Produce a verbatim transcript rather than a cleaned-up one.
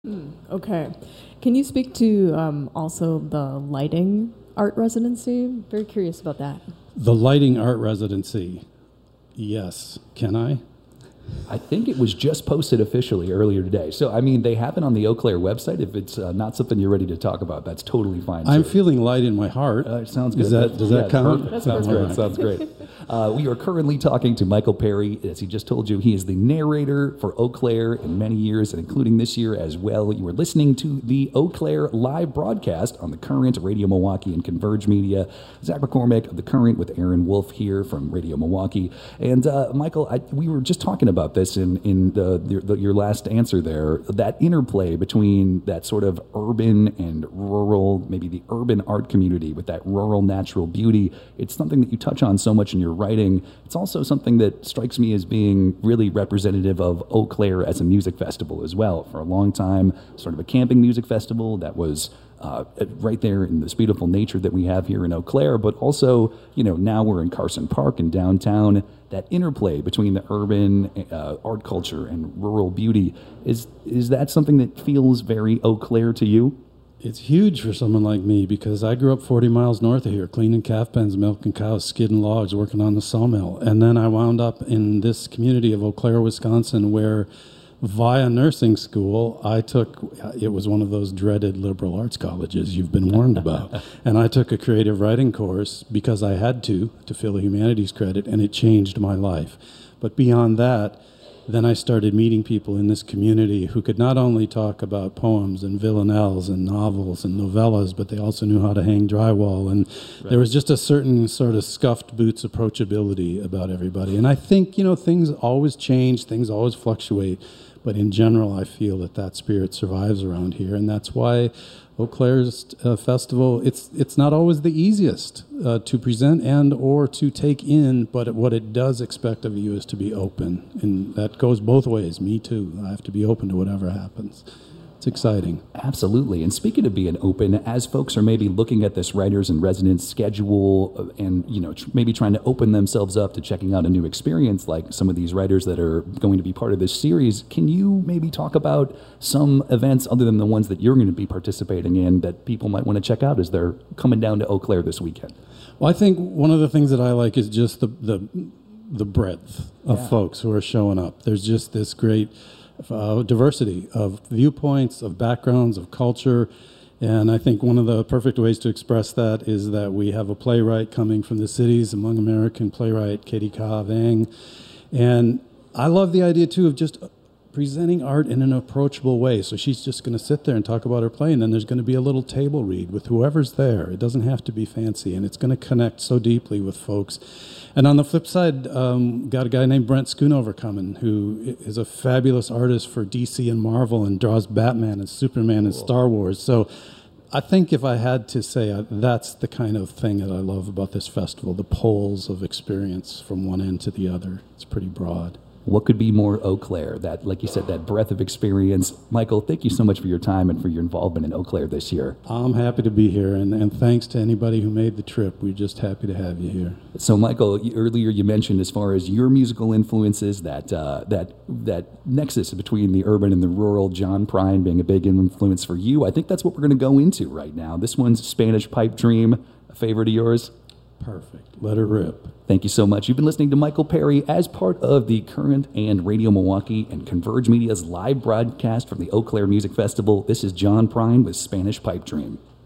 Mm, okay. Can you speak to um, also the lighting art residency? Very curious about that. The lighting art residency. Yes. Can I? I think it was just posted officially earlier today. So, I mean, they have it on the Eau Claire website. If it's uh, not something you're ready to talk about, that's totally fine. I'm too. feeling light in my heart. Uh, sounds good. Does that, does that yeah, count? Perfect. Sounds great. Sounds great. Uh, we are currently talking to Michael Perry. As he just told you, he is the narrator for Eau Claire in many years, and including this year as well. You are listening to the Eau Claire live broadcast on The Current, Radio Milwaukee, and Converge Media. Zach McCormick of The Current with Aaron Wolf here from Radio Milwaukee. And uh, Michael, I, we were just talking about this in, in the, the, the, your last answer there, that interplay between that sort of urban and rural, maybe the urban art community with that rural natural beauty. It's something that you touch on so much in your writing. It's also something that strikes me as being really representative of Eau Claire as a music festival as well. For a long time, sort of a camping music festival that was uh, right there in this beautiful nature that we have here in Eau Claire, but also, you know, now we're in Carson Park in downtown. That interplay between the urban uh, art culture and rural beauty, is is that something that feels very Eau Claire to you? It's huge for someone like me because I grew up forty miles north of here, cleaning calf pens, milking cows, skidding logs, working on the sawmill. And then I wound up in this community of Eau Claire, Wisconsin, where via nursing school, I took, it was one of those dreaded liberal arts colleges you've been warned about. And I took a creative writing course because I had to, to fill a humanities credit, and it changed my life. But beyond that, then I started meeting people in this community who could not only talk about poems and villanelles and novels and novellas, but they also knew how to hang drywall. And right. There was just a certain sort of scuffed boots approachability about everybody. And I think, you know, things always change, things always fluctuate. But in general, I feel that that spirit survives around here. And that's why Eau Claire's uh, festival, it's it's not always the easiest uh, to present and or to take in, but what it does expect of you is to be open. And that goes both ways. Me too. I have to be open to whatever happens. It's exciting. Absolutely. And speaking of being open, as folks are maybe looking at this Writers in Residence schedule and, you know, tr- maybe trying to open themselves up to checking out a new experience like some of these writers that are going to be part of this series, can you maybe talk about some events other than the ones that you're going to be participating in that people might want to check out as they're coming down to Eau Claire this weekend? Well, I think one of the things that I like is just the the, the breadth of yeah. folks who are showing up. There's just this great Uh, diversity of viewpoints, of backgrounds, of culture. And I think one of the perfect ways to express that is that we have a playwright coming from the cities, among American playwright Katie Ka Vang. And I love the idea, too, of just presenting art in an approachable way. So she's just going to sit there and talk about her play, and then there's going to be a little table read with whoever's there. It doesn't have to be fancy, and it's going to connect so deeply with folks. And on the flip side, um, got a guy named Brent Schoonover coming, who is a fabulous artist for D C and Marvel and draws Batman and Superman and Star Wars. So I think if I had to say, uh, that's the kind of thing that I love about this festival, the poles of experience from one end to the other. It's pretty broad. What could be more Eau Claire? That, like you said, that breadth of experience. Michael, thank you so much for your time and for your involvement in Eau Claire this year. I'm happy to be here, and, and thanks to anybody who made the trip. We're just happy to have you here. So, Michael, earlier you mentioned as far as your musical influences, that uh, that that nexus between the urban and the rural, John Prine being a big influence for you. I think that's what we're going to go into right now. This one's Spanish Pipe Dream, a favorite of yours? Perfect. Let her rip. Thank you so much. You've been listening to Michael Perry as part of the Current and Radio Milwaukee and Converge Media's live broadcast from the Eau Claire Music Festival. This is John Prine with Spanish Pipe Dream.